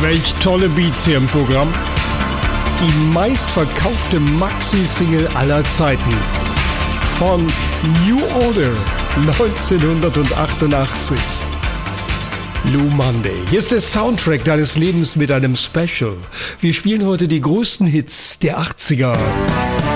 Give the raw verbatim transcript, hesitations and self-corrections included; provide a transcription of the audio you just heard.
Welch tolle Beats hier im Programm. Die meistverkaufte Maxi-Single aller Zeiten. Von New Order neunzehnhundertachtundachtzig. Blue Monday. Hier ist der Soundtrack deines Lebens mit einem Special. Wir spielen heute die größten Hits der achtziger.